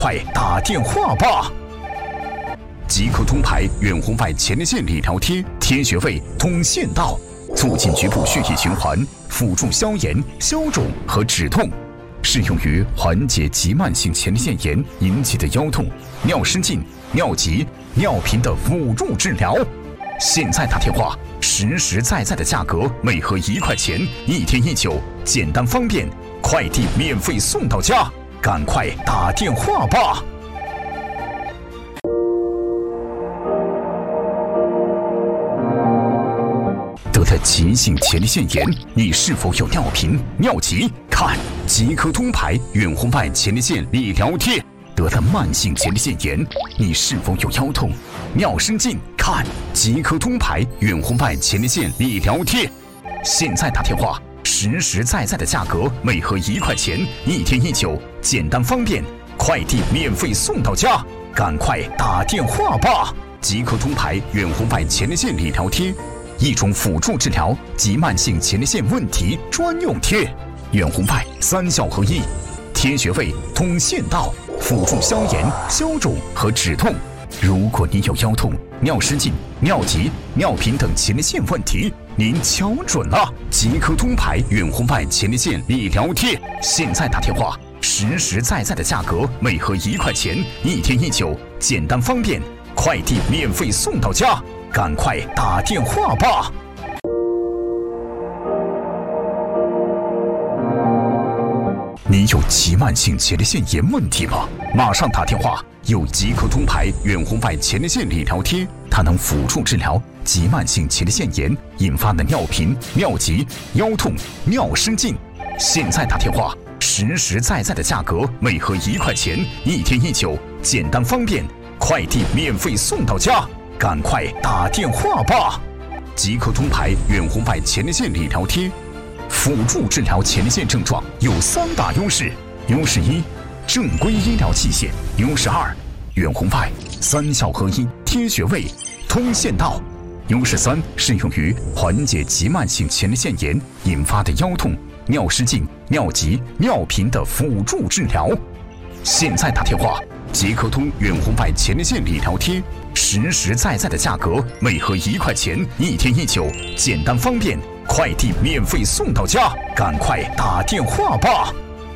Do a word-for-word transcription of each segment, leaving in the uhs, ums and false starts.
快打电话吧！即刻通牌远红外前列腺理疗贴，贴穴位通线道，促进局部血液循环，辅助消炎、消肿和止痛，适用于缓解急慢性前列腺炎引起的腰痛、尿失禁、尿急、尿频的辅助治疗。现在打电话，实实在在的价格，每盒一块钱，一天一九，简单方便，快递免费送到家，赶快打电话吧！得了急性前列腺炎，你是否有尿频、尿急？看即刻通牌远红外前列腺理疗贴。得了慢性前列腺炎，你是否有腰痛、尿失禁？看即刻通牌远红外前列腺理疗贴。现在打电话，实实在在的价格，每盒一块钱，一天一九，简单方便，快递免费送到家，赶快打电话吧！即刻通牌远红外前列腺理疗贴，一种辅助治疗急慢性前列腺问题专用贴，远红外三效合一，贴穴位通线道，辅助消炎、消肿和止痛。如果你有腰痛、尿失禁、尿急、尿频等前列腺问题，您瞧准了！即刻通牌远红外前列腺理疗贴，现在打电话，实实在在的价格，每盒一块钱，一天一九，简单方便，快递免费送到家，赶快打电话吧！你有急慢性前列腺炎问题吗？马上打电话！有即刻通牌远红外前列腺理疗贴，它能辅助治疗急慢性前列腺炎引发的尿频、尿急、腰痛、尿失禁。现在打电话，实实在在的价格，每盒一块钱，一天一九，简单方便，快递免费送到家，赶快打电话吧！即刻通牌远红外前列腺理疗贴。辅助治疗前列腺症状有三大优势：优势一，正规医疗器械；优势二，远红外三效合一，贴穴位通线道；优势三，适用于缓解急慢性前列腺炎引发的腰痛、尿失禁、尿急、尿频的辅助治疗。现在打电话，即刻通远红外前列腺理疗贴，实实在在的价格，每盒一块钱，一天一九，简单方便，快递免费送到家，赶快打电话吧！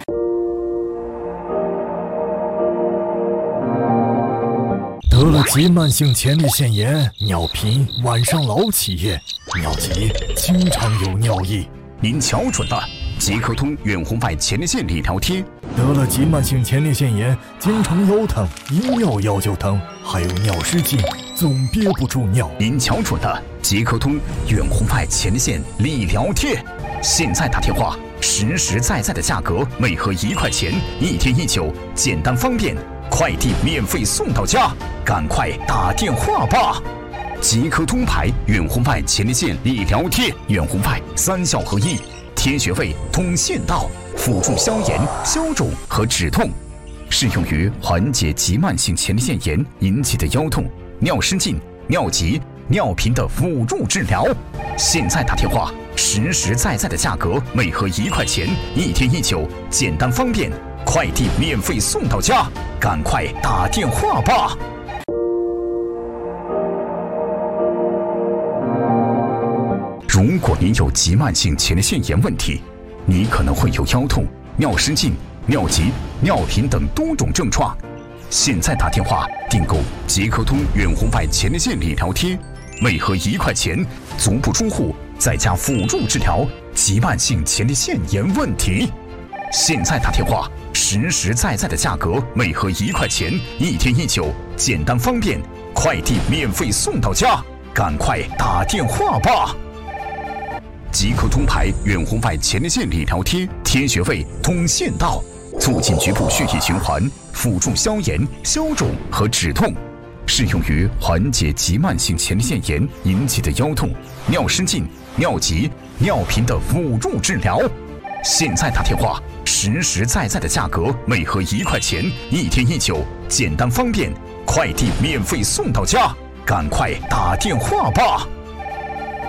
得了急慢性前列腺炎，尿频，晚上老起夜，尿急，经常有尿意。 您瞧准了，即刻通远红外前列腺理疗贴。 得了急慢性前列腺炎，经常腰疼，一尿腰就疼，还有尿失禁，总憋不住尿。 您瞧准了，即刻通远红外前列腺理疗贴。现在打电话，实实在在的价格，每盒一块钱，一天一九，简单方便，快递免费送到家，赶快打电话吧！即刻通牌远红外前列腺理疗贴，远红外三效合一，贴穴位通线道，辅助消炎、消肿和止痛，适用于缓解急慢性前列腺炎引起的腰痛、尿失禁、尿急、尿频的辅助治疗。现在打电话，实实在在的价格，每盒一块钱，一天一九，简单方便，快递免费送到家，赶快打电话吧！如果您有急慢性前列腺炎问题，你可能会有腰痛、尿失禁、尿急、尿频等多种症状。现在打电话订购即刻通远红外前列腺理疗贴，每盒一块钱，足不出户，在家辅助治疗急慢性前列腺炎问题。现在打电话，实实在在的价格，每盒一块钱，一天一九，简单方便，快递免费送到家，赶快打电话吧！即刻通牌远红外前列腺理疗贴，贴穴位通线道，促进局部血液循环，辅助消炎、消肿和止痛，适用于缓解急慢性前列腺炎引起的腰痛、尿失禁、尿急、尿频的辅助治疗。现在打电话，实实在在的价格，每盒一块钱，一天一九，简单方便，快递免费送到家，赶快打电话吧！